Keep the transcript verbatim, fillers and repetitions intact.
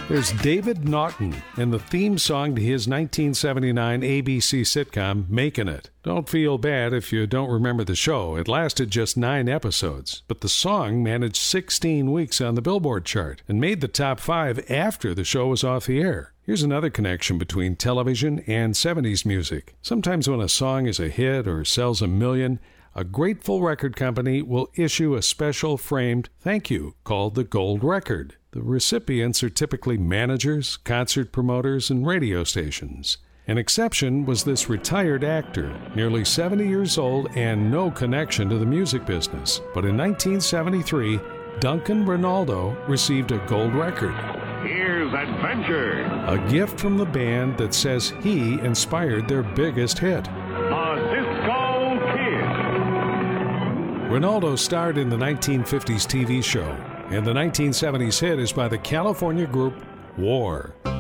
There's David Naughton and the theme song to his nineteen seventy-nine A B C sitcom, Makin' It. Don't feel bad if you don't remember the show. It lasted just nine episodes, but the song managed sixteen weeks on the Billboard chart and made the top five after the show was off the air. Here's another connection between television and seventies music. Sometimes when a song is a hit or sells a million, a grateful record company will issue a special framed thank you called the Gold Record. The recipients are typically managers, concert promoters, and radio stations. An exception was this retired actor, nearly seventy years old and no connection to the music business. But in nineteen seventy-three, Duncan Ronaldo received a gold record. Here's adventure. A gift from the band that says he inspired their biggest hit. A Disco Kid. Ronaldo starred in the nineteen fifties T V show, and the nineteen seventies hit is by the California group War.